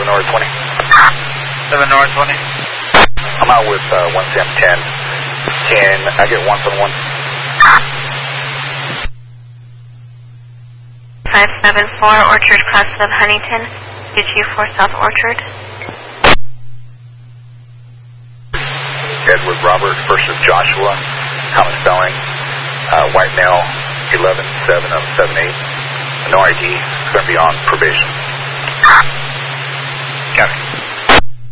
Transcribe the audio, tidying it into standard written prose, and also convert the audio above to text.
7 North 20. 7 North 20. I'm out with 110. Can I get 171? 574 Orchard Cross of Huntington, UG4 South Orchard. Edward Robert versus Joshua, common spelling, white male, 11-7 of 7-8. No ID, going to be on probation.